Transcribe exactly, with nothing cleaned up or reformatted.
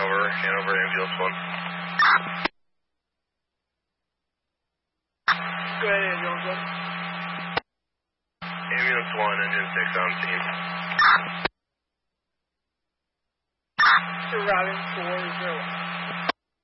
Hanover, Hanover Ambulance one. Go ahead, Ambulance one. Ambulance one, engine six on scene. Surviving four zero.